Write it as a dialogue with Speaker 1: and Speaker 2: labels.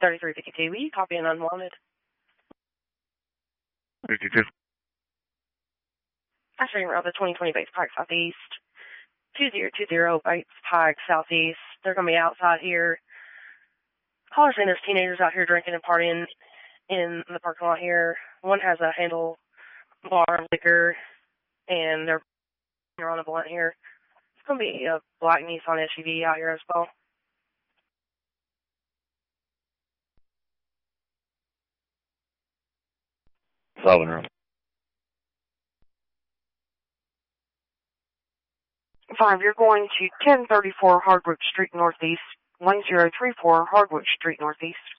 Speaker 1: 3352. Will you copy an unwanted?
Speaker 2: 52.
Speaker 1: Actually, around the 2020 Bates Pike Southeast. 2020 Bates Pike Southeast. They're going to be outside here. Caller saying there's teenagers out here drinking and partying in the parking lot here. One has a handle bar of liquor, and they're on a blunt here. It's going to be a black Nissan SUV out here as well.
Speaker 2: Solving room.
Speaker 1: 5, you're going to 1034 Hardwood Street Northeast, 1034 Hardwood Street Northeast.